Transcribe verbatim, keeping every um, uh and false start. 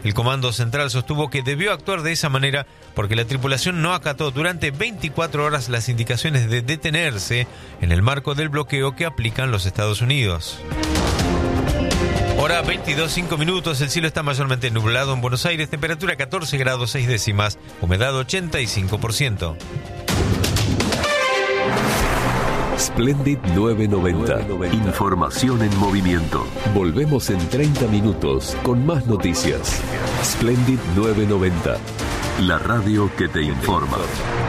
El Comando Central sostuvo que debió actuar de esa manera porque la tripulación no acató durante veinticuatro horas las indicaciones de detenerse en el marco del bloqueo que aplican los Estados Unidos. Hora veintidós, cinco minutos, el cielo está mayormente nublado en Buenos Aires, temperatura catorce grados seis décimas, humedad ochenta y cinco por ciento. Splendid novecientos noventa. Información en movimiento. Volvemos en treinta minutos con más noticias. Splendid novecientos noventa. La radio que te informa.